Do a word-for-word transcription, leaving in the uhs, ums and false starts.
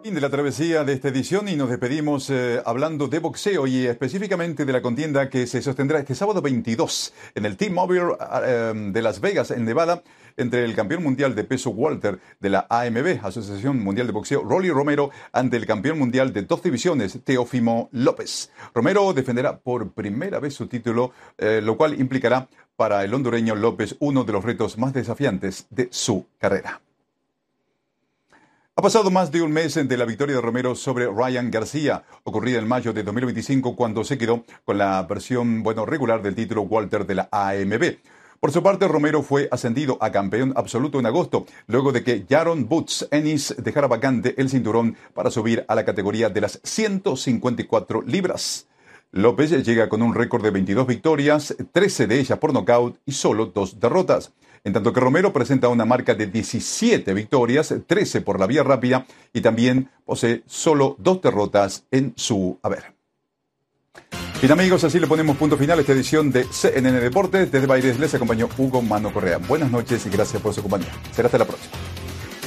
Fin de la travesía de esta edición y nos despedimos eh, hablando de boxeo y específicamente de la contienda que se sostendrá este sábado veintidós en el T-Mobile eh, de Las Vegas, en Nevada, entre el campeón mundial de peso welter de la A M B, Asociación Mundial de Boxeo, Rolly Romero, ante el campeón mundial de dos divisiones, Teófimo López. Romero defenderá por primera vez su título, eh, lo cual implicará para el hondureño López uno de los retos más desafiantes de su carrera. Ha pasado más de un mes de la victoria de Romero sobre Ryan García, ocurrida en mayo de dos mil veinticinco, cuando se quedó con la versión bueno, regular del título welter de la A M B. Por su parte, Romero fue ascendido a campeón absoluto en agosto, luego de que Jaron Boots Ennis dejara vacante el cinturón para subir a la categoría de las ciento cincuenta y cuatro libras. López llega con un récord de veintidós victorias, trece de ellas por nocaut y solo dos derrotas. En tanto que Romero presenta una marca de diecisiete victorias, trece por la vía rápida y también posee solo dos derrotas en su haber. Bien amigos, así le ponemos punto final a esta edición de C N N Deportes. Desde Baires les acompañó Hugo Mano Correa. Buenas noches y gracias por su compañía. Será hasta la próxima.